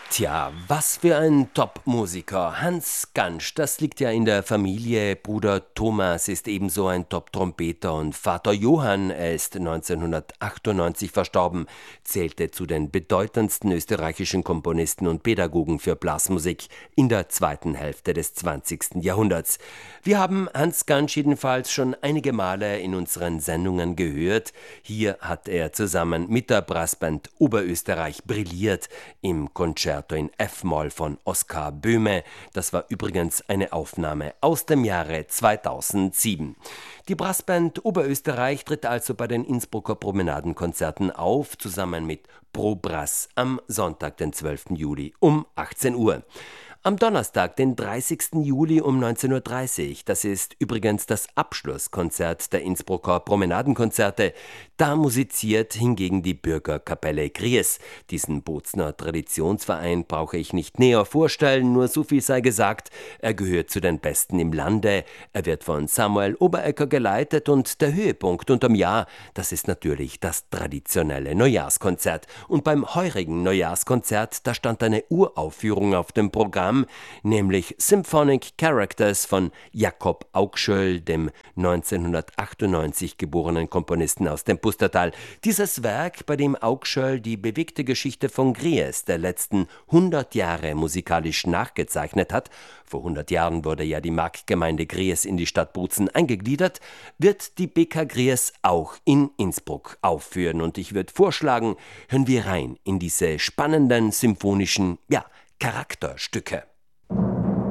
Tja, was für ein Top-Musiker. Hans Gansch, das liegt ja in der Familie. Bruder Thomas ist ebenso ein Top-Trompeter und Vater Johann, er ist 1998 verstorben, zählte zu den bedeutendsten österreichischen Komponisten und Pädagogen für Blasmusik in der zweiten Hälfte des 20. Jahrhunderts. Wir haben Hans Gansch jedenfalls schon einige Male in unseren Sendungen gehört. Hier hat er zusammen mit der Brassband Oberösterreich brilliert im Konzert in F-Moll von Oskar Böhme. Das war übrigens eine Aufnahme aus dem Jahre 2007. Die Brassband Oberösterreich tritt also bei den Innsbrucker Promenadenkonzerten auf, zusammen mit Pro Brass am Sonntag, den 12. Juli um 18 Uhr. Am Donnerstag, den 30. Juli um 19.30 Uhr, das ist übrigens das Abschlusskonzert der Innsbrucker Promenadenkonzerte, da musiziert hingegen die Bürgerkapelle Gries. Diesen Bozner Traditionsverein brauche ich nicht näher vorstellen, nur so viel sei gesagt, er gehört zu den Besten im Lande, er wird von Samuel Oberecker geleitet und der Höhepunkt unterm Jahr, das ist natürlich das traditionelle Neujahrskonzert. Und beim heurigen Neujahrskonzert, da stand eine Uraufführung auf dem Programm, nämlich Symphonic Characters von Jakob Augschöll, dem 1998 geborenen Komponisten aus dem Pustertal. Dieses Werk, bei dem Augschöll die bewegte Geschichte von Gries der letzten 100 Jahre musikalisch nachgezeichnet hat, vor 100 Jahren wurde ja die Marktgemeinde Gries in die Stadt Bozen eingegliedert, wird die BK Gries auch in Innsbruck aufführen. Und ich würde vorschlagen, hören wir rein in diese spannenden symphonischen, Charakterstücke.